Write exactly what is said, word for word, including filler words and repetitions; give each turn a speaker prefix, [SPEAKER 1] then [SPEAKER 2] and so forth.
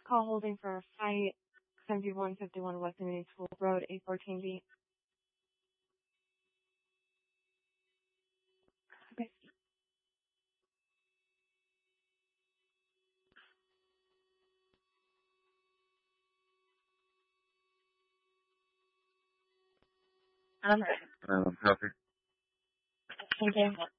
[SPEAKER 1] Call holding for flight seventy-one fifty-one West Indian School Road, eight fourteen B. Okay. I'm ready.
[SPEAKER 2] Um, perfect.
[SPEAKER 1] Thank you.